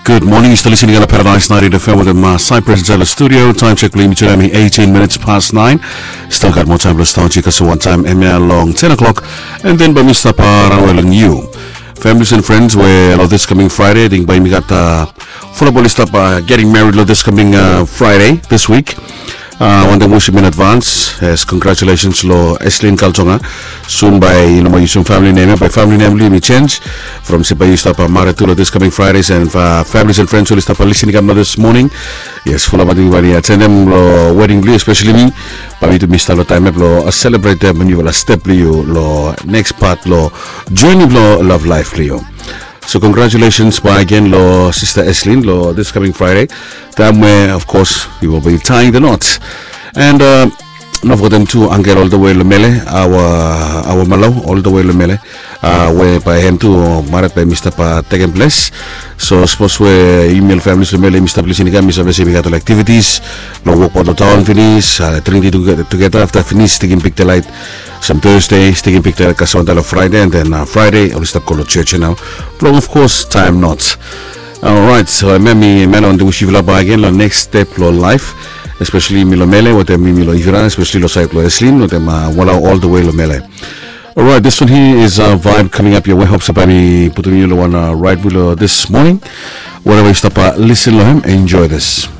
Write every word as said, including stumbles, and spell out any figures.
Good morning. You're still listening to Paradise ninety F M with the Cypress Zella Studio. Time check, limited me eighteen minutes past nine. Still got more time to start because one time M L long ten o'clock, and then by Mister Parawell and you. Families and friends, where uh, this coming Friday, I think by me got uh, full of stop uh, getting married this coming uh, Friday this week. I want to wish him in advance. Yes, congratulations lo Eslin Kaltonga. Soon by you know my family name. By family name we change from Sipayu stop Maratulo this coming Fridays, and uh, families and friends will stop listening up this morning. Yes, full of everybody attend them lo wedding blue, especially me. But me to miss lo time lo celebrate them when you will step you lo next part lo journey lo love life Leo. So congratulations by again lo Sister Eslin lo this coming Friday. Time where of course we will be tying the knots. And uh, not for them too Angel all the way Lemele, our our Malo all the way Lemele, uh where by him too married by Mister Pa taken place. So suppose we email families Lemele Mister Blessiniga, Mister Vesimigato activities, no walk on the town finish, uh Trinity together together after finish taking pick the light. Some Thursday, taking picture Casondala Friday, and then uh, Friday I'll start call church now. Long of course time not. Alright, so I me man on the Wishivla again on next step lo life, especially Milo Mele, what them Milo Ivran, especially Lo Saiplo Eslin, what them uh, all the way Lo Mele. Alright, this one here is a vibe coming up your way. Hope somebody put you one uh, right below this morning. Whatever you stop uh, listen to him, enjoy this.